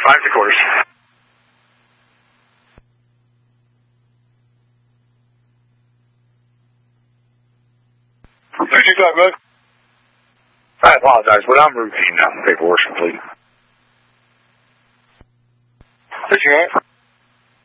5 3/4. What you got, bud? I apologize, but I'm routine now. Paperwork's complete. What you got?